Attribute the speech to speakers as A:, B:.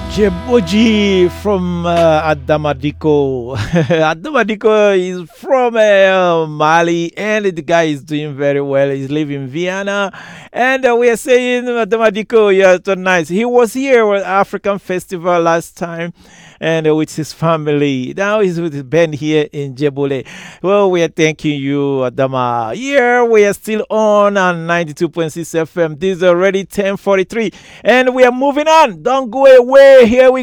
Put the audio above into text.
A: Jeboji from Adamadiko. Adamadiko is from Mali, and the guy is doing very well. He's living in Vienna, and we are saying Adamadiko, yeah, so nice. He was here at African Festival last time, and with his family. Now he's with his band here in Jebole. Well, we are thanking you, Adama. Here we are still on 92.6 FM. This is already 10:43, and we are moving on. Don't go away. Here we